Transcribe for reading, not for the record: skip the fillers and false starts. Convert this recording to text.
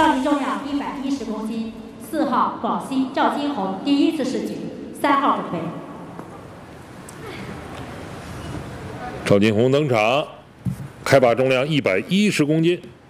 少年重量110公斤，4号广西赵金红第一次试举，3号准备。 赵金红登场，开把重量110公斤。